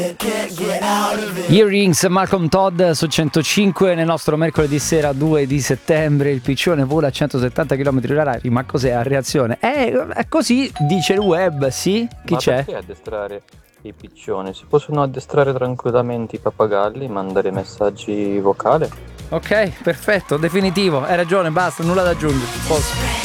Earrings, Malcolm Todd su 105 nel nostro mercoledì sera 2 di settembre. Il piccione vola a 170 km/h. Ma cos'è a reazione? Così dice il web, sì? Chi Ma c'è? perché addestrare i piccioni? Si possono addestrare tranquillamente i pappagalli, mandare messaggi vocali? Ok, perfetto, definitivo. Hai ragione, basta, nulla da aggiungere. Posso.